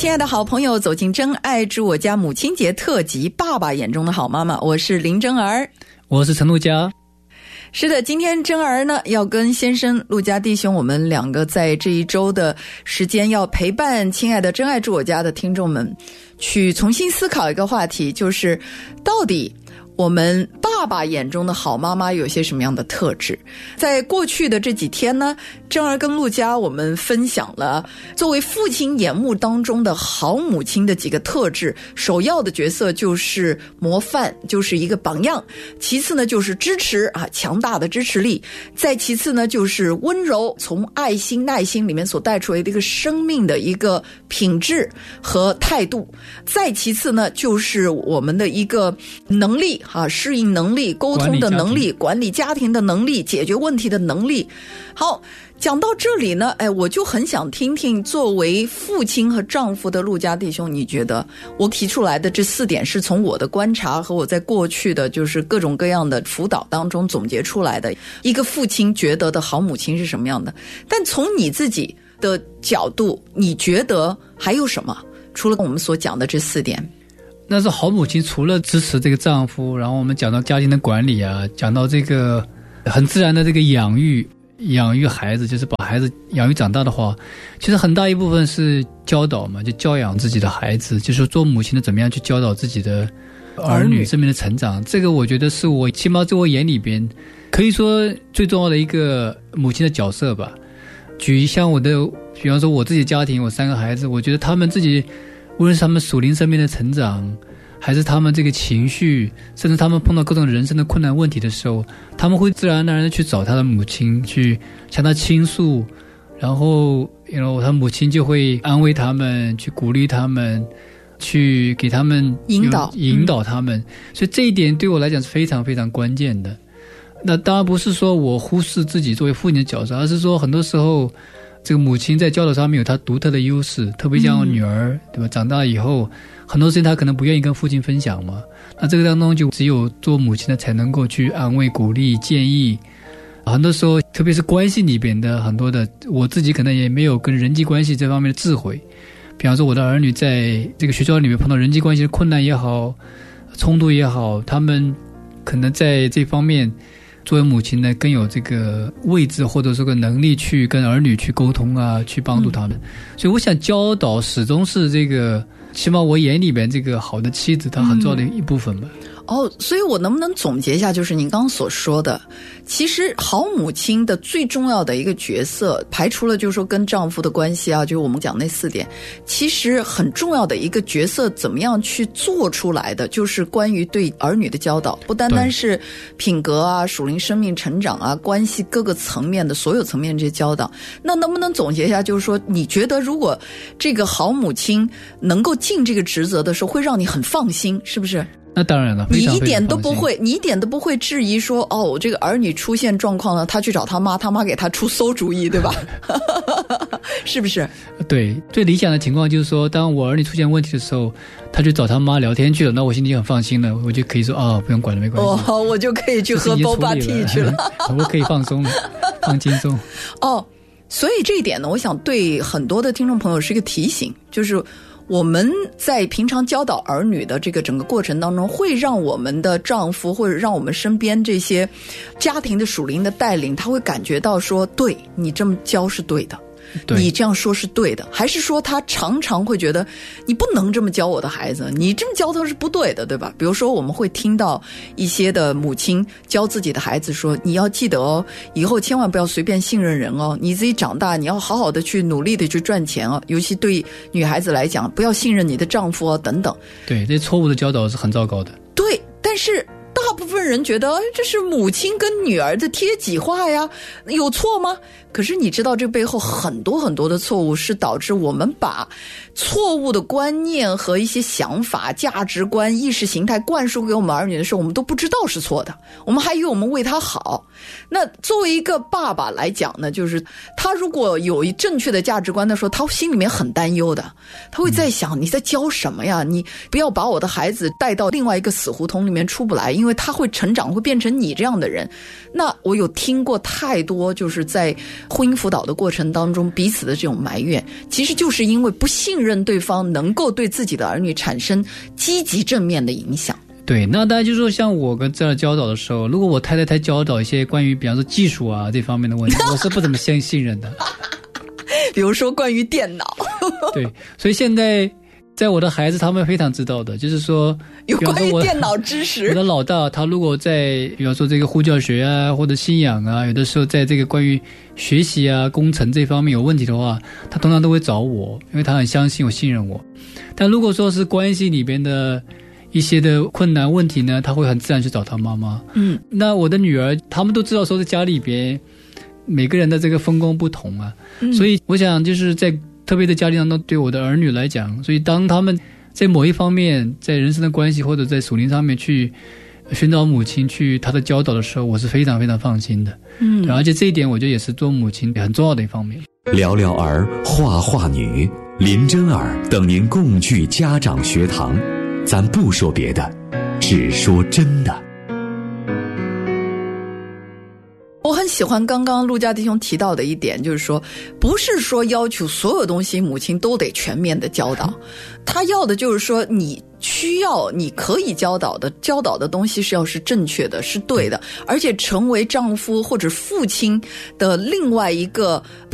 亲爱的好朋友，走进真爱之我家母亲节特辑，爸爸眼中的好妈妈，我是林真儿， 我是陈陆佳。 是的，今天真儿呢要跟先生陆家弟兄，我们两个在这一周的时间要陪伴亲爱的真爱之我家的听众们去重新思考一个话题，就是到底我们爸爸眼中的好妈妈有些什么样的特质。在过去的这几天呢，真儿跟陆家我们分享了作为父亲眼目当中的好母亲的几个特质。首要的角色就是模范，就是一个榜样，其次呢就是支持强大的支持力，再其次呢就是温柔，从爱心耐心里面所带出来的一个生命的一个品质和态度，再其次呢就是我们的一个能力适应能力，沟通的能力，管理家庭的能力，解决问题的能力。好，讲到这里呢，我就很想听听作为父亲和丈夫的陆家弟兄，你觉得我提出来的这4点是从我的观察和我在过去的就是各种各样的辅导当中总结出来的一个父亲觉得的好母亲是什么样的。但从你自己的角度，你觉得还有什么？除了我们所讲的这4点。 那是好母亲除了支持这个丈夫，然后我们讲到家庭的管理啊，讲到这个很自然的这个养育孩子，就是把孩子养育长大的话，其实很大一部分是教导嘛，就教养自己的孩子，就是做母亲的怎么样去教导自己的儿女生命的成长。这个我觉得是我起码在我眼里边可以说最重要的一个母亲的角色吧。比方说我自己家庭，我3个孩子，我觉得他们自己无论是他们属灵生命的成长，还是他们这个情绪，甚至他们碰到各种人生的困难问题的时候，他们会自然而然的去找他的母亲，去向他倾诉，然后他母亲就会安慰他们，去鼓励他们，去给他们引导他们。所以这一点对我来讲是非常非常关键的。那当然不是说我忽视自己作为父亲的角色，而是说很多时候这个母亲在教导上面有她独特的优势，特别像我女儿，对吧？长大以后很多事情她可能不愿意跟父亲分享嘛，那这个当中就只有做母亲的才能够去安慰、鼓励、建议。很多时候特别是关系里边的很多的，我自己可能也没有跟人际关系这方面的智慧。比方说我的儿女在这个学校里面碰到人际关系的困难也好，冲突也好，他们可能在这方面作为母亲呢更有这个位置或者说个能力去跟儿女去沟通啊，去帮助他们。所以我想教导始终是这个，起码我眼里边这个好的妻子她很重要的一部分吧。 所以我能不能总结一下，就是您刚刚所说的，其实好母亲的最重要的一个角色，排除了就是说跟丈夫的关系啊，就是我们讲那4点，其实很重要的一个角色怎么样去做出来的，就是关于对儿女的教导，不单单是品格啊、属灵生命成长啊、关系各个层面的所有层面这些教导。那能不能总结一下，就是说你觉得如果这个好母亲能够尽这个职责的时候，会让你很放心，是不是？ 那当然了， 你一点都不会质疑说，这个儿女出现状况了，他去找他妈，他妈给他出馊主意，对吧？是不是？ 对，最理想的情况就是说，当我儿女出现问题的时候，他去找他妈聊天去了，那我心里就很放心了，我就可以说不用管了，没关系。 我就可以去喝 boba tea 去了， 我可以放松了，放轻松。 所以这一点呢，我想对很多的听众朋友是一个提醒，就是我们在平常教导儿女的这个整个过程当中，会让我们的丈夫或者让我们身边这些家庭的属灵的带领，他会感觉到说，对，你这么教是对的，你这样说是对的，还是说他常常会觉得你不能这么教我的孩子，你这么教他是不对的，对吧？比如说我们会听到一些的母亲教自己的孩子说，你要记得以后千万不要随便信任人你自己长大你要好好的去努力的去赚钱尤其对女孩子来讲，不要信任你的丈夫等等。 对，这错误的教导是很糟糕的。 对，但是大部分人觉得这是母亲跟女儿的贴己话呀，有错吗？可是你知道这背后很多很多的错误是导致我们把错误的观念和一些想法、价值观、意识形态灌输给我们儿女的时候，我们都不知道是错的，我们还以为我们为他好。那作为一个爸爸来讲呢，就是他如果有正确的价值观的时候，他心里面很担忧的，他会在想你在教什么呀？你不要把我的孩子带到另外一个死胡同里面出不来，因为他会成长，会变成你这样的人。那我有听过太多就是在婚姻辅导的过程当中彼此的这种埋怨，其实就是因为不信任对方能够对自己的儿女产生积极正面的影响。 对，那大家就说像我跟这样教导的时候，如果我太太教导一些关于比方说技术啊这方面的问题，我是不怎么信任的。 比如说关于电脑。 对，所以现在我的孩子他们非常知道的，就是说有关于电脑知识。 我的老大他如果在比方说这个护教学啊或者信仰啊，有的时候在这个关于学习啊工程这方面有问题的话，他通常都会找我，因为他很相信我信任我。但如果说是关系里边的一些的困难问题呢，他会很自然去找他妈妈。那我的女儿他们都知道说在家里边每个人的这个分工不同啊，所以我想就是在特别的家庭当中，对我的儿女来讲，所以当他们在某一方面在人生的关系或者在属灵上面去寻找母亲去他的教导的时候，我是非常非常放心的。而且这一点我觉得也是做母亲很重要的一方面。 聊聊儿，画画女，林真儿等您共聚家长学堂，咱不说别的，只说真的。 我很喜欢刚刚陆家弟兄提到的一点，就是说不是说要求所有东西母亲都得全面的教导，他要的就是说你需要你可以教导的东西是要是正确的，是对的，而且成为丈夫或者父亲的另外一个